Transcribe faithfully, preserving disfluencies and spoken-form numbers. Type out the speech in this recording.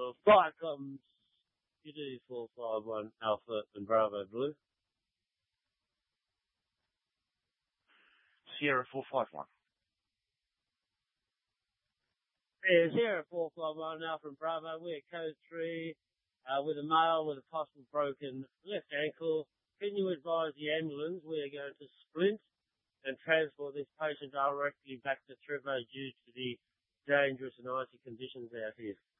Uh, flight comes City four five one Alpha and Bravo Blue. Sierra four five one. Yeah, Sierra four five one Alpha and Bravo. We're code three uh, with a male with a possible broken left ankle. Can you advise the ambulance we are going to sprint and transport this patient directly back to Thurbo due to the dangerous and icy conditions out here?